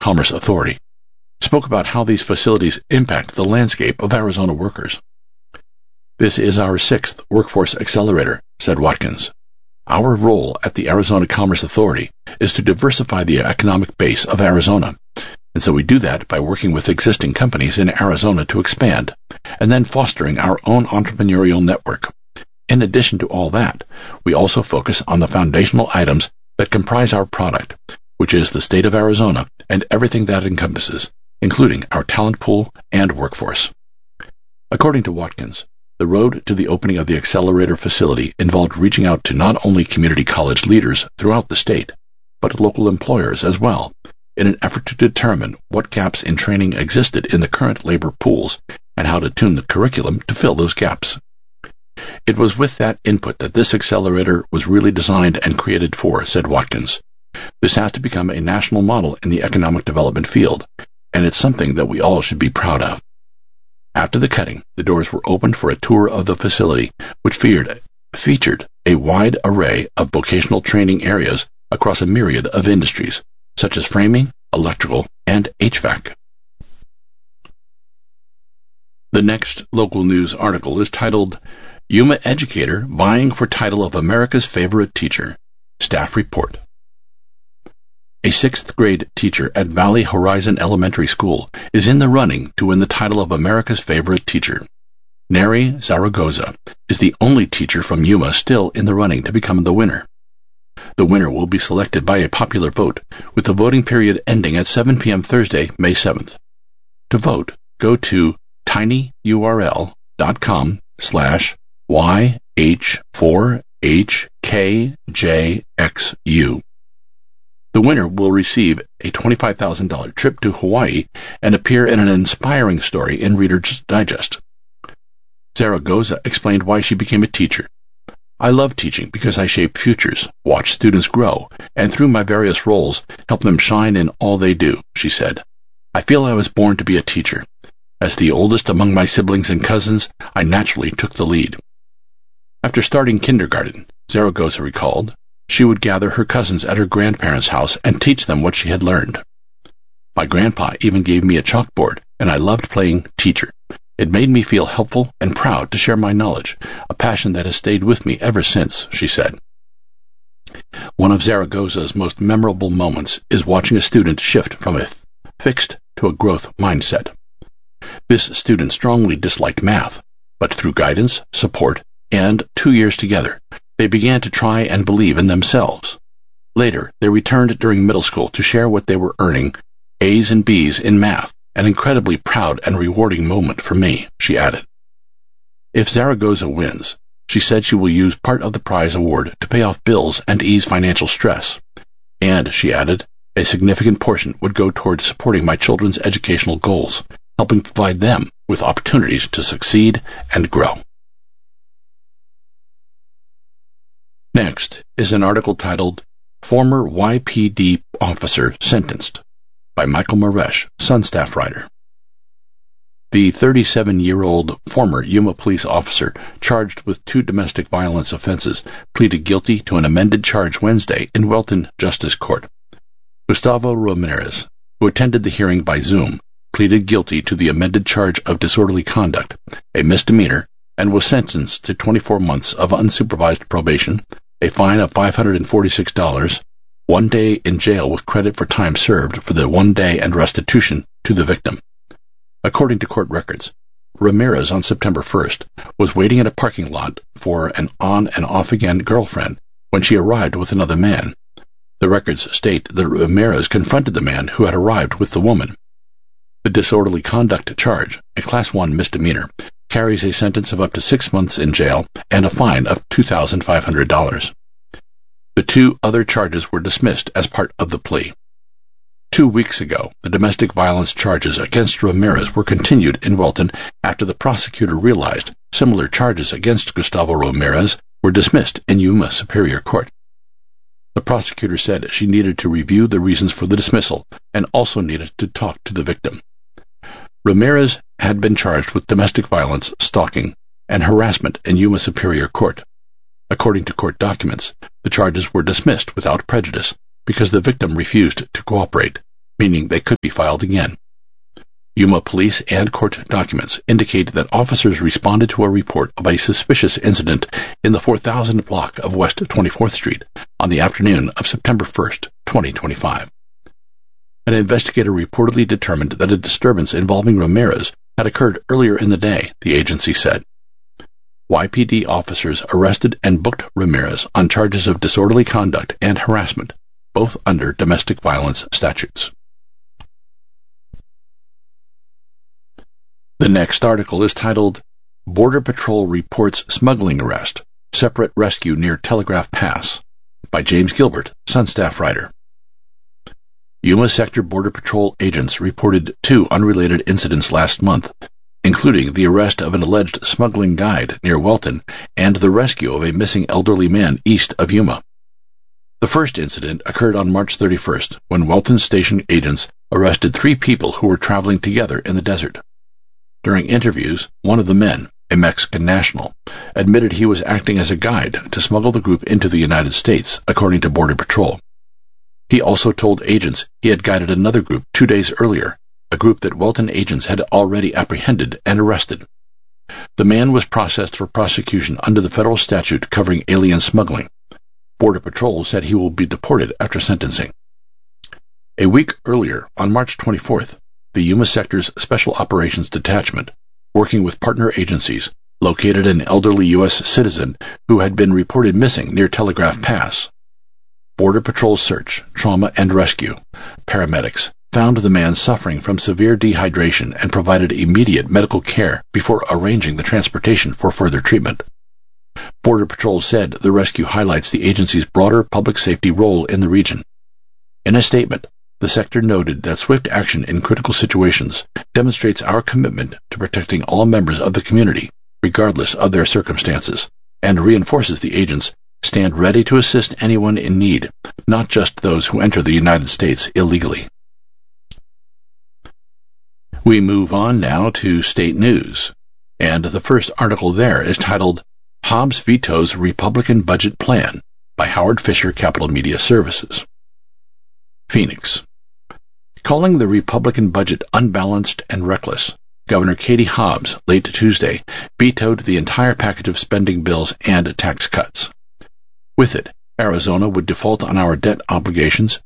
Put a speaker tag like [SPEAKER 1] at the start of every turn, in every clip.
[SPEAKER 1] Commerce Authority, spoke about how these facilities impact the landscape of Arizona workers. "This is our 6th Workforce Accelerator," said Watkins. "Our role at the Arizona Commerce Authority is to diversify the economic base of Arizona, and so we do that by working with existing companies in Arizona to expand, and then fostering our own entrepreneurial network. In addition to all that, we also focus on the foundational items that comprise our product, which is the state of Arizona and everything that encompasses, including our talent pool and workforce." According to Watkins, the road to the opening of the accelerator facility involved reaching out to not only community college leaders throughout the state, but local employers as well, in an effort to determine what gaps in training existed in the current labor pools and how to tune the curriculum to fill those gaps. "It was with that input that this accelerator was really designed and created for," said Watkins. "This has to become a national model in the economic development field, and it's something that we all should be proud of." After the cutting, the doors were opened for a tour of the facility, which featured a wide array of vocational training areas across a myriad of industries, such as framing, electrical, and HVAC. The next local news article is titled, "Yuma Educator Vying for Title of America's Favorite Teacher. Staff Report." A 6th grade teacher at Valley Horizon Elementary School is in the running to win the title of America's Favorite Teacher. Neri Zaragoza is the only teacher from Yuma still in the running to become the winner. The winner will be selected by a popular vote, with the voting period ending at 7 p.m. Thursday, May 7th. To vote, go to tinyurl.com/YH4HKJXU. The winner will receive a $25,000 trip to Hawaii and appear in an inspiring story in Reader's Digest. Zaragoza explained why she became a teacher. "I love teaching because I shape futures, watch students grow, and through my various roles, help them shine in all they do," she said. "I feel I was born to be a teacher. As the oldest among my siblings and cousins, I naturally took the lead." After starting kindergarten, Zaragoza recalled, she would gather her cousins at her grandparents' house and teach them what she had learned. "My grandpa even gave me a chalkboard, and I loved playing teacher. It made me feel helpful and proud to share my knowledge, a passion that has stayed with me ever since," she said. One of Zaragoza's most memorable moments is watching a student shift from a fixed to a growth mindset. This student strongly disliked math, but through guidance, support, and 2 years together, they began to try and believe in themselves. Later, they returned during middle school to share what they were earning, A's and B's in math, an incredibly proud and rewarding moment for me, she added. If Zaragoza wins, she said she will use part of the prize award to pay off bills and ease financial stress. And, she added, a significant portion would go toward supporting my children's educational goals, helping provide them with opportunities to succeed and grow. Next is an article titled, Former YPD Officer Sentenced, by Michael Maresh, Sun staff writer. The 37-year-old former Yuma police officer charged with 2 domestic violence offenses pleaded guilty to an amended charge Wednesday in Welton Justice Court. Gustavo Ramirez, who attended the hearing by Zoom, pleaded guilty to the amended charge of disorderly conduct, a misdemeanor, and was sentenced to 24 months of unsupervised probation, a fine of $546, 1 day in jail with credit for time served for the 1 day, and restitution to the victim. According to court records, Ramirez on September 1st was waiting in a parking lot for an on-and-off-again girlfriend when she arrived with another man. The records state that Ramirez confronted the man who had arrived with the woman. The disorderly conduct charge, a Class 1 misdemeanor, carries a sentence of up to 6 months in jail and a fine of $2,500. The 2 other charges were dismissed as part of the plea. 2 weeks ago, the domestic violence charges against Ramirez were continued in Welton after the prosecutor realized similar charges against Gustavo Ramirez were dismissed in Yuma Superior Court. The prosecutor said she needed to review the reasons for the dismissal and also needed to talk to the victim. Ramirez had been charged with domestic violence, stalking, and harassment in Yuma Superior Court. According to court documents, the charges were dismissed without prejudice because the victim refused to cooperate, meaning they could be filed again. Yuma police and court documents indicate that officers responded to a report of a suspicious incident in the 4000 block of West 24th Street on the afternoon of September 1st, 2025. An investigator reportedly determined that a disturbance involving Ramirez had occurred earlier in the day, the agency said. YPD officers arrested and booked Ramirez on charges of disorderly conduct and harassment, both under domestic violence statutes. The next article is titled, Border Patrol Reports Smuggling Arrest, Separate Rescue Near Telegraph Pass, by James Gilbert, Sun staff writer. Yuma Sector Border Patrol agents reported 2 unrelated incidents last month, including the arrest of an alleged smuggling guide near Welton and the rescue of a missing elderly man east of Yuma. The first incident occurred on March 31st, when Welton Station agents arrested 3 people who were traveling together in the desert. During interviews, one of the men, a Mexican national, admitted he was acting as a guide to smuggle the group into the United States, according to Border Patrol. He also told agents he had guided another group 2 days earlier, a group that Welton agents had already apprehended and arrested. The man was processed for prosecution under the federal statute covering alien smuggling. Border Patrol said he will be deported after sentencing. A week earlier, on March 24th, the Yuma Sector's Special Operations Detachment, working with partner agencies, located an elderly U.S. citizen who had been reported missing near Telegraph Pass. Border Patrol search, trauma, and rescue paramedics found the man suffering from severe dehydration and provided immediate medical care before arranging the transportation for further treatment. Border Patrol said the rescue highlights the agency's broader public safety role in the region. In a statement, the sector noted that swift action in critical situations demonstrates our commitment to protecting all members of the community, regardless of their circumstances, and reinforces the agents stand ready to assist anyone in need, not just those who enter the United States illegally. We move on now to state news, and the first article there is titled, Hobbs Vetoes Republican Budget Plan, by Howard Fisher Capital Media Services. Phoenix. Calling the Republican budget unbalanced and reckless, Governor Katie Hobbs, late Tuesday, vetoed the entire package of spending bills and tax cuts. With it, Arizona would default on our debt obligations,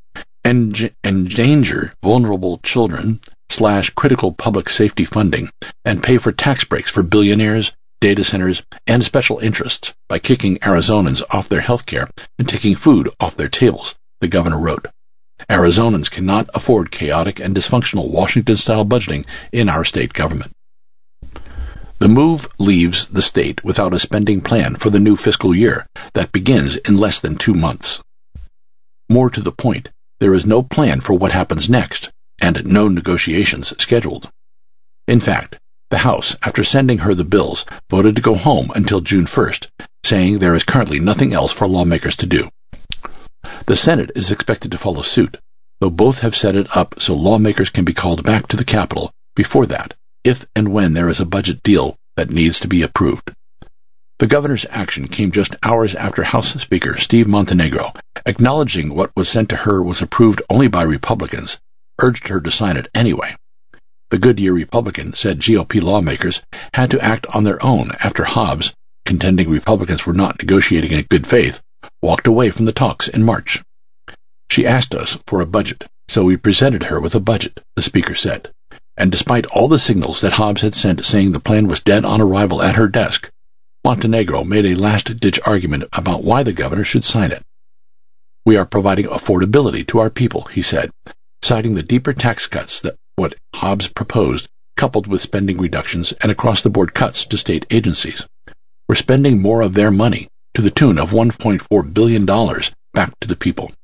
[SPEAKER 1] endanger vulnerable children, slash critical public safety funding, and pay for tax breaks for billionaires, data centers, and special interests by kicking Arizonans off their health care and taking food off their tables, the governor wrote. Arizonans cannot afford chaotic and dysfunctional Washington-style budgeting in our state government. The move leaves the state without a spending plan for the new fiscal year that begins in less than 2 months. More to the point, there is no plan for what happens next, and no negotiations scheduled. In fact, the House, after sending her the bills, voted to go home until June 1st, saying there is currently nothing else for lawmakers to do. The Senate is expected to follow suit, though both have set it up so lawmakers can be called back to the Capitol before that, if and when there is a budget deal that needs to be approved. The governor's action came just hours after House Speaker Steve Montenegro, acknowledging what was sent to her was approved only by Republicans, urged her to sign it anyway. The Goodyear Republican said GOP lawmakers had to act on their own after Hobbs, contending Republicans were not negotiating in good faith, walked away from the talks in March. She asked us for a budget, so we presented her with a budget, the speaker said. And despite all the signals that Hobbs had sent saying the plan was dead on arrival at her desk, Montenegro made a last-ditch argument about why the governor should sign it. We are providing affordability to our people, he said, citing the deeper tax cuts that what Hobbs proposed, coupled with spending reductions and across-the-board cuts to state agencies. We're spending more of their money, to the tune of $1.4 billion, back to the people.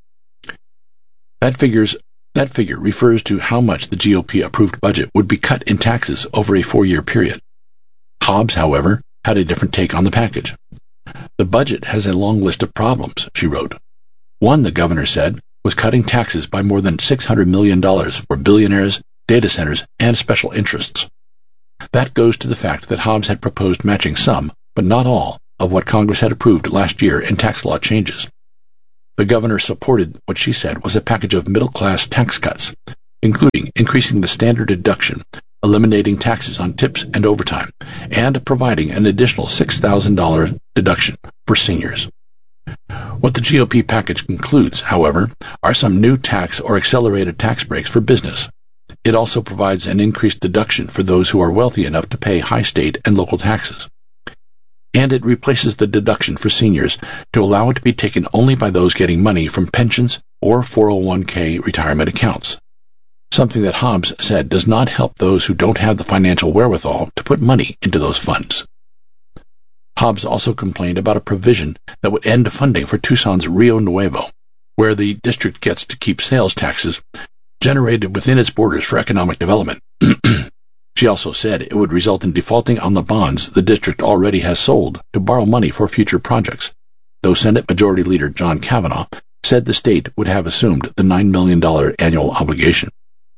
[SPEAKER 1] That figure refers to how much the GOP-approved budget would be cut in taxes over a 4-year period. Hobbs, however, had a different take on the package. The budget has a long list of problems, she wrote. One, the governor said, was cutting taxes by more than $600 million for billionaires, data centers, and special interests. That goes to the fact that Hobbs had proposed matching some, but not all, of what Congress had approved last year in tax law changes. The governor supported what she said was a package of middle-class tax cuts, including increasing the standard deduction, eliminating taxes on tips and overtime, and providing an additional $6,000 deduction for seniors. What the GOP package includes, however, are some new tax or accelerated tax breaks for business. It also provides an increased deduction for those who are wealthy enough to pay high state and local taxes. And it replaces the deduction for seniors to allow it to be taken only by those getting money from pensions or 401k retirement accounts, something that Hobbs said does not help those who don't have the financial wherewithal to put money into those funds. Hobbs also complained about a provision that would end funding for Tucson's Rio Nuevo, where the district gets to keep sales taxes generated within its borders for economic development. She also said it would result in defaulting on the bonds the district already has sold to borrow money for future projects, though Senate Majority Leader John Kavanaugh said the state would have assumed the $9 million annual obligation.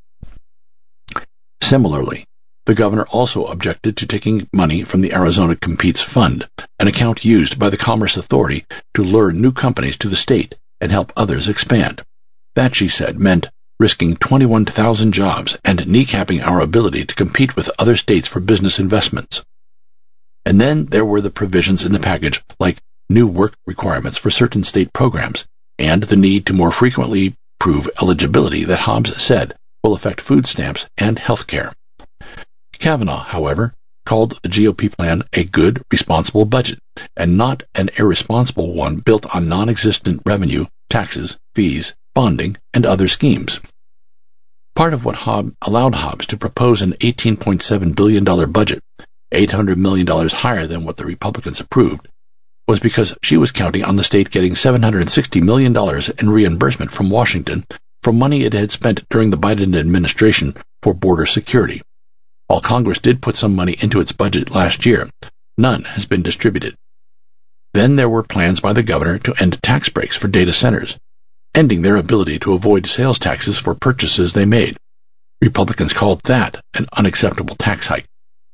[SPEAKER 1] Similarly, the governor also objected to taking money from the Arizona Competes Fund, an account used by the Commerce Authority to lure new companies to the state and help others expand. That, she said, meant risking 21,000 jobs and kneecapping our ability to compete with other states for business investments. And then there were the provisions in the package, like new work requirements for certain state programs and the need to more frequently prove eligibility that Hobbs said will affect food stamps and health care. Kavanaugh, however, called the GOP plan a good, responsible budget and not an irresponsible one built on non-existent revenue, taxes, fees, bonding, and other schemes. Part of what allowed Hobbs to propose an $18.7 billion budget, $800 million higher than what the Republicans approved, was because she was counting on the state getting $760 million in reimbursement from Washington for money it had spent during the Biden administration for border security. While Congress did put some money into its budget last year, none has been distributed. Then there were plans by the governor to end tax breaks for data centers, ending their ability to avoid sales taxes for purchases they made. Republicans called that an unacceptable tax hike.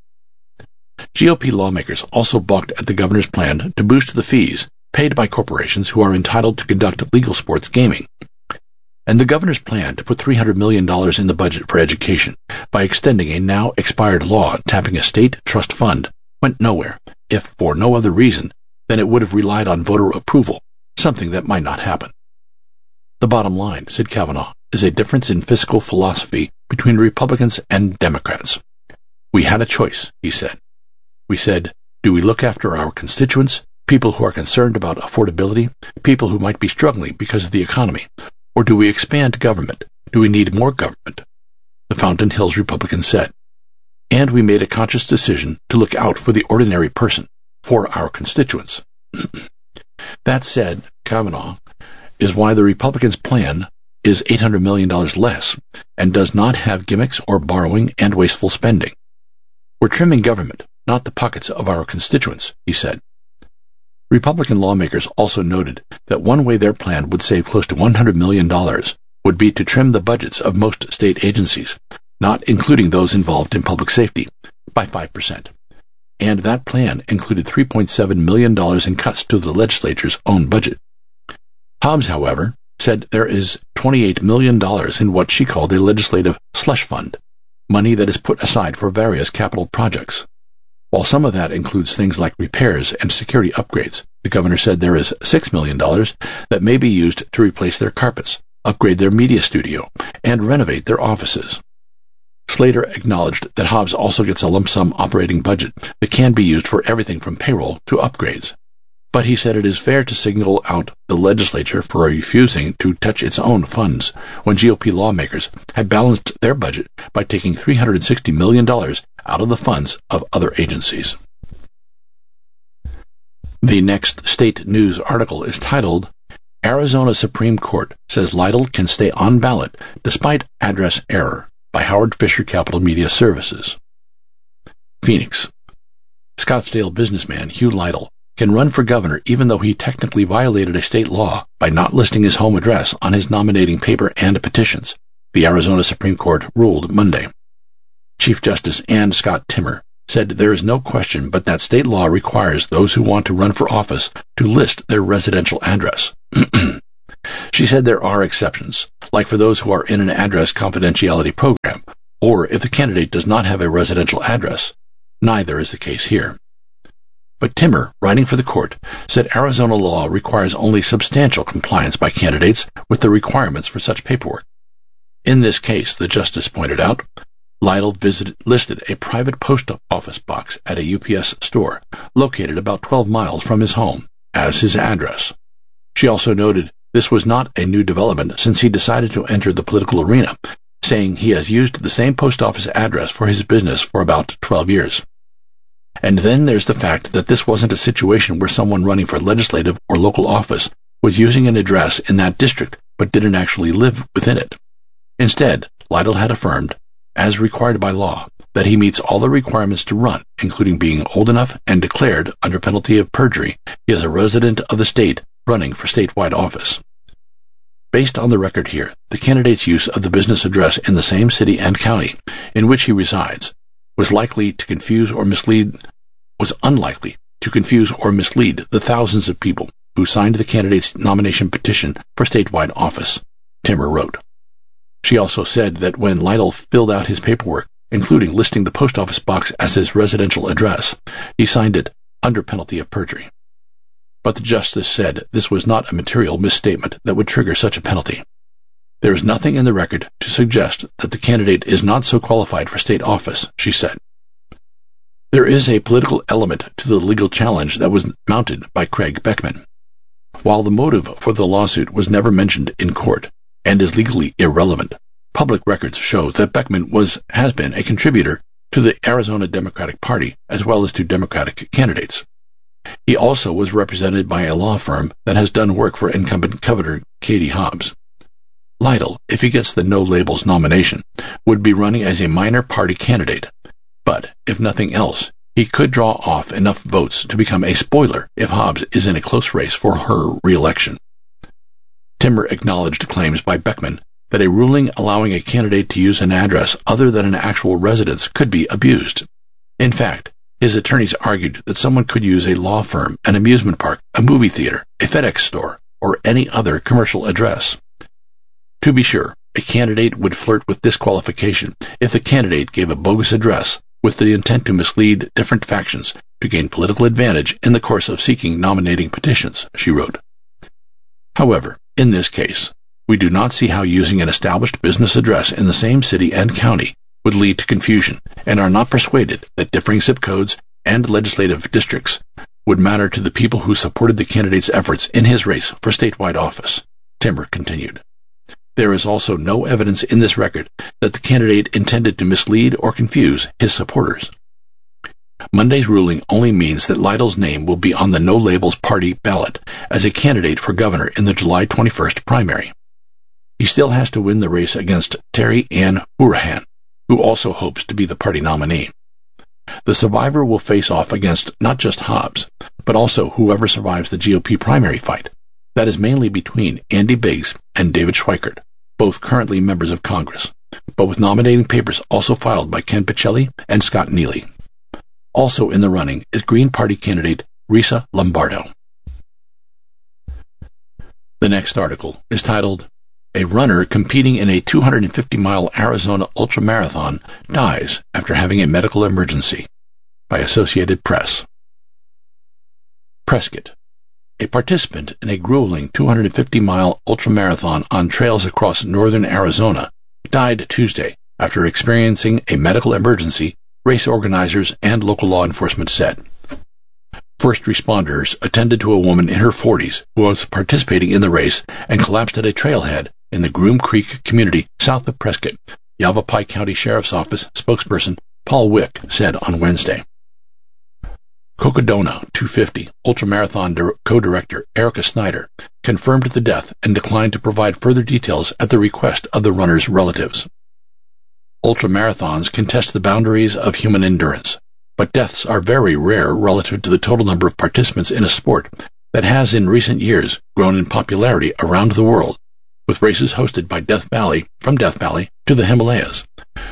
[SPEAKER 1] GOP lawmakers also balked at the governor's plan to boost the fees paid by corporations who are entitled to conduct legal sports gaming, and the governor's plan to put $300 million in the budget for education by extending a now expired law tapping a state trust fund went nowhere, if for no other reason than it would have relied on voter approval, something that might not happen. The bottom line, said Kavanaugh, is a difference in fiscal philosophy between Republicans and Democrats. We had a choice, he said. We said, do we look after our constituents, people who are concerned about affordability, people who might be struggling because of the economy, or do we expand government? Do we need more government? The Fountain Hills Republicans said. And we made a conscious decision to look out for the ordinary person, for our constituents. That said, Kavanaugh, is why the Republicans' plan is $800 million less and does not have gimmicks or borrowing and wasteful spending. We're trimming government, not the pockets of our constituents, he said. Republican lawmakers also noted that one way their plan would save close to $100 million would be to trim the budgets of most state agencies, not including those involved in public safety, by 5%. And that plan included $3.7 million in cuts to the legislature's own budget. Hobbs, however, said there is $28 million in what she called a legislative slush fund, money that is put aside for various capital projects. While some of that includes things like repairs and security upgrades, the governor said there is $6 million that may be used to replace their carpets, upgrade their media studio, and renovate their offices. Slater acknowledged that Hobbs also gets a lump sum operating budget that can be used for everything from payroll to upgrades. But he said it is fair to single out the legislature for refusing to touch its own funds when GOP lawmakers had balanced their budget by taking $360 million out of the funds of other agencies. The next State News article is titled, Arizona Supreme Court Says Lytle Can Stay on Ballot Despite Address Error, by Howard Fisher Capital Media Services. Phoenix. Scottsdale businessman Hugh Lytle can run for governor even though he technically violated a state law by not listing his home address on his nominating paper and petitions, the Arizona Supreme Court ruled Monday. Chief Justice Ann Scott Timmer said there is no question but that state law requires those who want to run for office to list their residential address. She said there are exceptions, like for those who are in an address confidentiality program, or if the candidate does not have a residential address. Neither is the case here. But Timmer, writing for the court, said Arizona law requires only substantial compliance by candidates with the requirements for such paperwork. In this case, the justice pointed out, Lytle listed a private post office box at a UPS store located about 12 miles from his home as his address. She also noted this was not a new development since he decided to enter the political arena, saying he has used the same post office address for his business for about 12 years. And then there's the fact that this wasn't a situation where someone running for legislative or local office was using an address in that district but didn't actually live within it. Instead, Lytle had affirmed, as required by law, that he meets all the requirements to run, including being old enough and declared, under penalty of perjury, he is a resident of the state running for statewide office. Based on the record here, the candidate's use of the business address in the same city and county in which he resides was unlikely to confuse or mislead the thousands of people who signed the candidate's nomination petition for statewide office, Timmer wrote. She also said that when Lytle filled out his paperwork, including listing the post office box as his residential address, he signed it under penalty of perjury. But the justice said this was not a material misstatement that would trigger such a penalty. There is nothing in the record to suggest that the candidate is not so qualified for state office, she said. There is a political element to the legal challenge that was mounted by Craig Beckman. While the motive for the lawsuit was never mentioned in court and is legally irrelevant, public records show that Beckman has been a contributor to the Arizona Democratic Party as well as to Democratic candidates. He also was represented by a law firm that has done work for incumbent Governor Katie Hobbs. Lytle, if he gets the No Labels nomination, would be running as a minor party candidate, but if nothing else, he could draw off enough votes to become a spoiler if Hobbs is in a close race for her re-election. Timmer acknowledged claims by Beckman that a ruling allowing a candidate to use an address other than an actual residence could be abused. In fact, his attorneys argued that someone could use a law firm, an amusement park, a movie theater, a FedEx store, or any other commercial address. To be sure, a candidate would flirt with disqualification if the candidate gave a bogus address with the intent to mislead different factions to gain political advantage in the course of seeking nominating petitions, she wrote. However, in this case, we do not see how using an established business address in the same city and county would lead to confusion, and are not persuaded that differing zip codes and legislative districts would matter to the people who supported the candidate's efforts in his race for statewide office, Timmer continued. There is also no evidence in this record that the candidate intended to mislead or confuse his supporters. Monday's ruling only means that Lytle's name will be on the No Labels party ballot as a candidate for governor in the July 21st primary. He still has to win the race against Terry Ann Hurahan, who also hopes to be the party nominee. The survivor will face off against not just Hobbs, but also whoever survives the GOP primary fight. That is mainly between Andy Biggs and David Schweikert, both currently members of Congress, but with nominating papers also filed by Ken Pacelli and Scott Neely. Also in the running is Green Party candidate Risa Lombardo. The next article is titled, A Runner Competing in a 250-mile Arizona ultramarathon Dies After Having a Medical Emergency, by Associated Press. Prescott, a participant in a grueling 250-mile ultramarathon on trails across northern Arizona, died Tuesday after experiencing a medical emergency, race organizers and local law enforcement said. First responders attended to a woman in her 40s who was participating in the race and collapsed at a trailhead in the Groom Creek community south of Prescott, Yavapai County Sheriff's Office spokesperson Paul Wick said on Wednesday. Cocodona 250 ultramarathon co-director Erica Snyder confirmed the death and declined to provide further details at the request of the runner's relatives. Ultramarathons contest the boundaries of human endurance, but deaths are very rare relative to the total number of participants in a sport that has in recent years grown in popularity around the world, with races hosted by Death Valley from Death Valley to the Himalayas.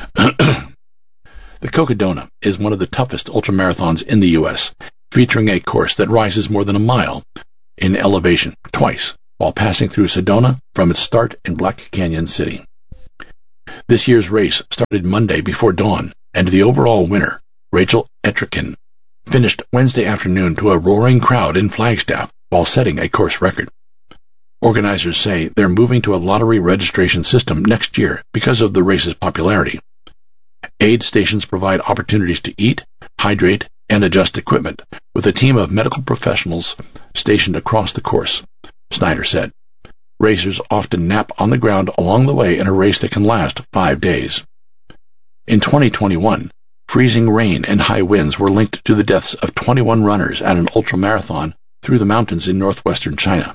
[SPEAKER 1] The Cocodona is one of the toughest ultramarathons in the U.S., featuring a course that rises more than a mile in elevation twice, while passing through Sedona from its start in Black Canyon City. This year's race started Monday before dawn, and the overall winner, Rachel Ettrikin, finished Wednesday afternoon to a roaring crowd in Flagstaff while setting a course record. Organizers say they're moving to a lottery registration system next year because of the race's popularity. Aid stations provide opportunities to eat, hydrate, and adjust equipment, with a team of medical professionals stationed across the course, Snyder said. Racers often nap on the ground along the way in a race that can last 5 days. In 2021, freezing rain and high winds were linked to the deaths of 21 runners at an ultramarathon through the mountains in northwestern China.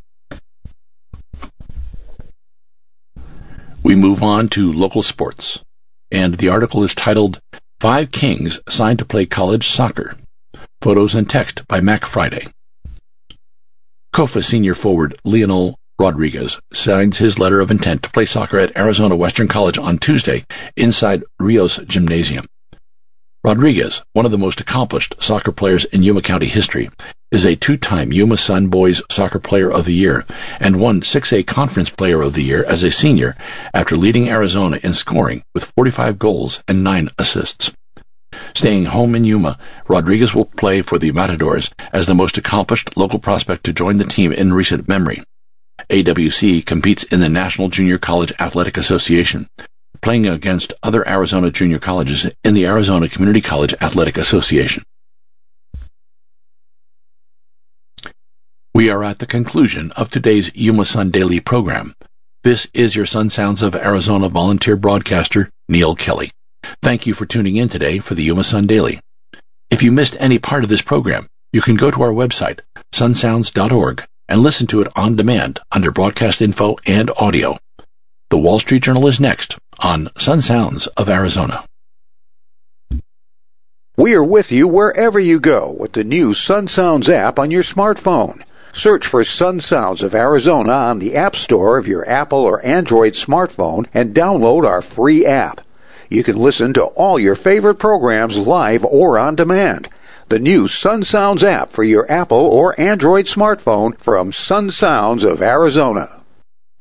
[SPEAKER 1] We move on to local sports, and the article is titled, 5 Kings Signed to Play College Soccer. Photos and text by Mac Friday. COFA senior forward Leonel Rodriguez signs his letter of intent to play soccer at Arizona Western College on Tuesday inside Rios Gymnasium. Rodriguez, one of the most accomplished soccer players in Yuma County history, is a 2-time Yuma Sun Boys Soccer Player of the Year and won 6A Conference Player of the Year as a senior after leading Arizona in scoring with 45 goals and 9 assists. Staying home in Yuma, Rodriguez will play for the Matadors as the most accomplished local prospect to join the team in recent memory. AWC competes in the National Junior College Athletic Association, playing against other Arizona junior colleges in the Arizona Community College Athletic Association. We are at the conclusion of today's Yuma Sun Daily program. This is your Sun Sounds of Arizona volunteer broadcaster, Neil Kelly. Thank you for tuning in today for the Yuma Sun Daily. If you missed any part of this program, you can go to our website, sunsounds.org, and listen to it on demand under broadcast info and audio. The Wall Street Journal is next on Sun Sounds of Arizona.
[SPEAKER 2] We are with you wherever you go with the new Sun Sounds app on your smartphone. Search for Sun Sounds of Arizona on the App Store of your Apple or Android smartphone and download our free app. You can listen to all your favorite programs live or on demand. The new Sun Sounds app for your Apple or Android smartphone from Sun Sounds of Arizona.